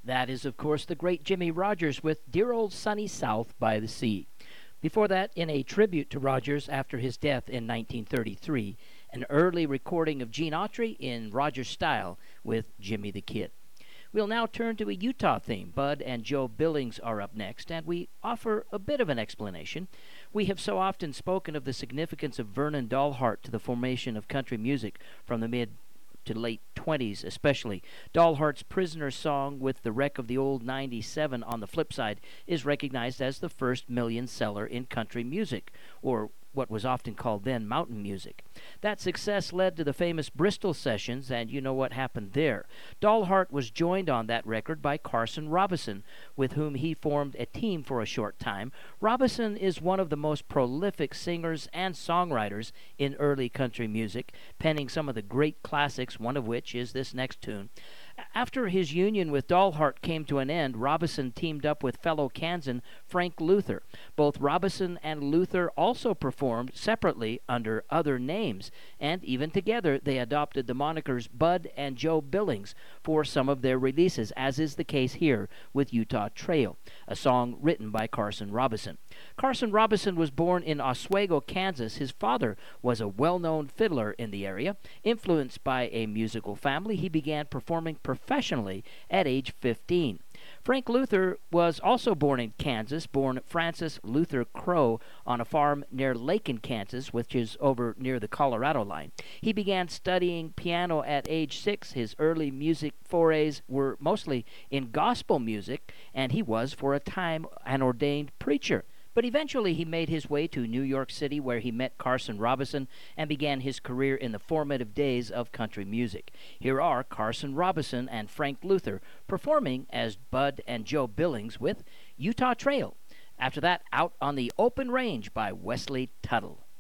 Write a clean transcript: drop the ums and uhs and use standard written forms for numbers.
That is, of course, the great Jimmie Rodgers with Dear Old Sunny South by the Sea. Before that, in a tribute to Rodgers after his death in 1933, an early recording of Gene Autry in Rodgers style with Jimmy the Kid. We'll now turn to a Utah theme. Bud and Joe Billings are up next, and we offer a bit of an explanation. We have so often spoken of the significance of Vernon Dalhart to the formation of country music from the mid to late 20s, especially. Dalhart's Prisoner song with the wreck of the old 97 on the flip side is recognized as the first million seller in country music, or what was often called then mountain music. That success led to the famous Bristol sessions, and you know what happened there. Dalhart was joined on that record by Carson Robison, with whom he formed a team for a short time. Robison is one of the most prolific singers and songwriters in early country music, penning some of the great classics, one of which is this next tune. After his union with Dalhart came to an end, Robison teamed up with fellow Kansan Frank Luther. Both Robison and Luther also performed separately under other names, and even together they adopted the monikers Bud and Joe Billings for some of their releases, as is the case here with Utah Trail, a song written by Carson Robison. Carson Robison was born in Oswego, Kansas. His father was a well-known fiddler in the area. Influenced by a musical family, he began performing professionally at age 15. Frank Luther was also born in Kansas, born Francis Luther Crow on a farm near Lacon, Kansas, which is over near the Colorado line. He began studying piano at age 6. His early music forays were mostly in gospel music, and he was, for a time, an ordained preacher. But eventually he made his way to New York City, where he met Carson Robison and began his career in the formative days of country music. Here are Carson Robison and Frank Luther performing as Bud and Joe Billings with Utah Trail. After that, Out on the Open Range by Wesley Tuttle.